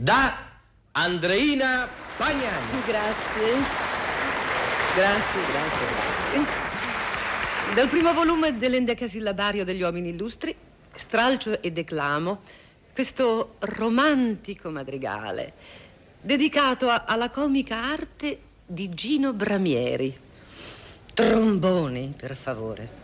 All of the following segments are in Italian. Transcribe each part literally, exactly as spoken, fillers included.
da Andreina Pagnani. Grazie. Grazie, grazie, grazie. Dal primo volume dell'endecasillabario degli uomini illustri, stralcio e declamo questo romantico madrigale dedicato a, alla comica arte di Gino Bramieri. Tromboni, per favore.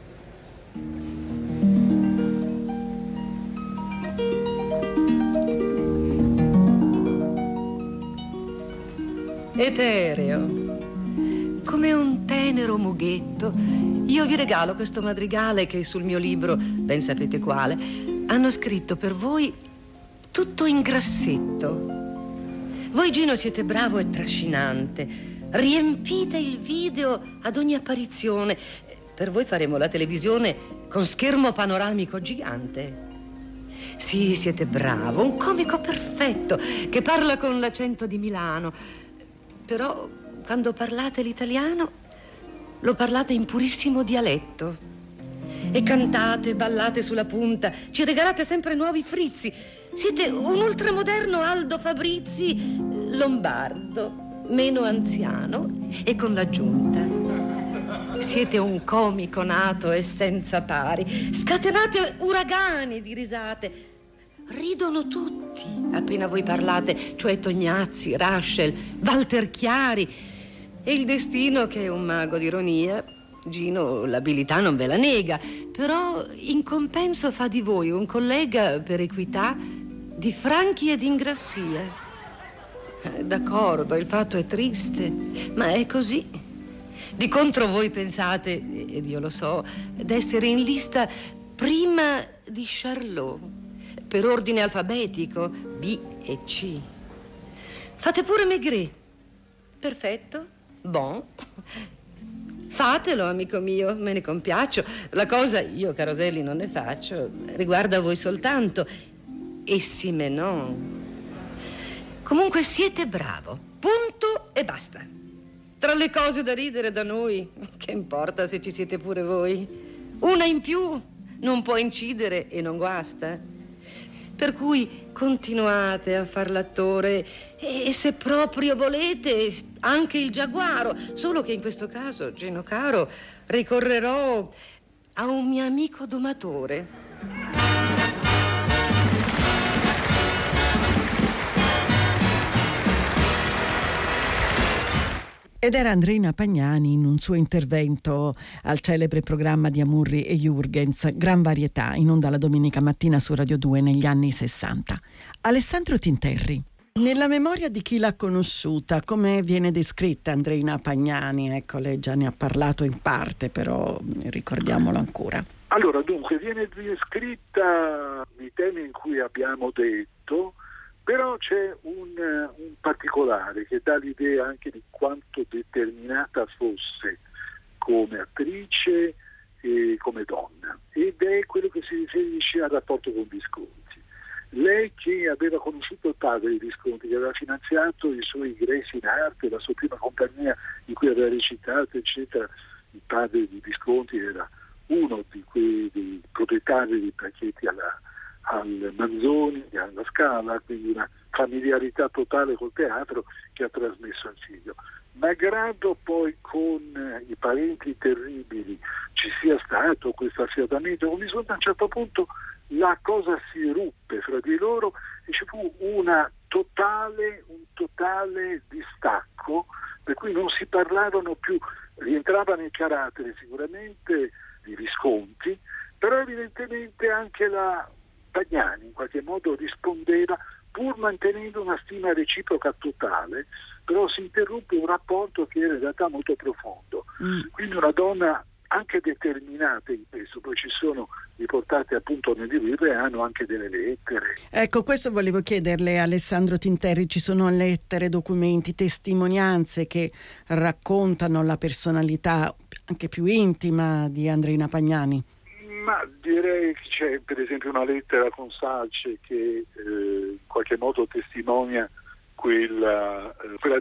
Etereo, come un tenero mughetto, io vi regalo questo madrigale che sul mio libro, ben sapete quale, hanno scritto per voi tutto in grassetto. Voi, Gino, siete bravo e trascinante, riempite il video ad ogni apparizione. Per voi faremo la televisione con schermo panoramico gigante. Sì, siete bravo, un comico perfetto che parla con l'accento di Milano. Però quando parlate l'italiano lo parlate in purissimo dialetto e cantate, ballate sulla punta, ci regalate sempre nuovi frizzi. Siete un ultramoderno Aldo Fabrizi lombardo, meno anziano e con l'aggiunta: siete un comico nato e senza pari, scatenate uragani di risate. Ridono tutti appena voi parlate, cioè Tognazzi, Raschel, Walter Chiari. E il destino, che è un mago di ironia, Gino l'abilità non ve la nega, però in compenso fa di voi un collega per equità di franchi ed ingrassia. D'accordo, il fatto è triste, ma è così. Di contro voi pensate, ed io lo so, d'essere in lista prima di Charlot, per ordine alfabetico, B e C. Fate pure Maigret. Perfetto, bon. Fatelo, amico mio, me ne compiaccio. La cosa, io Caroselli non ne faccio, riguarda voi soltanto. E sì me non. Comunque siete bravo, punto e basta. Tra le cose da ridere da noi, che importa se ci siete pure voi? Una in più non può incidere e non guasta. Per cui continuate a far l'attore e, se proprio volete, anche il giaguaro. Solo che in questo caso, Gino caro, ricorrerò a un mio amico domatore. Ed era Andreina Pagnani in un suo intervento al celebre programma di Amurri e Jürgens, Gran Varietà, in onda la domenica mattina su Radio due negli anni sessanta. Alessandro Tinterri. Nella memoria di chi l'ha conosciuta, come viene descritta Andreina Pagnani? Ecco, lei già ne ha parlato in parte, però ricordiamolo ancora. Allora, dunque, viene descritta nei temi in cui abbiamo detto, però c'è un, un particolare che dà l'idea anche di quanto determinata fosse come attrice e come donna, ed è quello che si riferisce al rapporto con Visconti. Lei, che aveva conosciuto il padre di Visconti, che aveva finanziato i suoi ingressi in arte, la sua prima compagnia in cui aveva recitato, eccetera. Il padre di Visconti era uno di quei dei proprietari di Placchetti alla al Manzoni, alla Scala, quindi una familiarità totale col teatro che ha trasmesso al figlio. Malgrado poi con i parenti terribili ci sia stato questo affiatamento con Visconti, a un certo punto la cosa si ruppe fra di loro e ci fu una totale, un totale distacco, per cui non si parlavano più. Rientrava nel carattere sicuramente di Visconti, però evidentemente anche la Pagnani in qualche modo rispondeva, pur mantenendo una stima reciproca totale, però si interruppe un rapporto che era in realtà molto profondo. Mm. Quindi una donna anche determinate in questo, poi ci sono riportate appunto nel libro e hanno anche delle lettere. Ecco, questo volevo chiederle, Alessandro Tinterri, ci sono lettere, documenti, testimonianze che raccontano la personalità anche più intima di Andreina Pagnani? Ma direi che c'è per esempio una lettera con Salce che eh, in qualche modo testimonia quella, eh, quella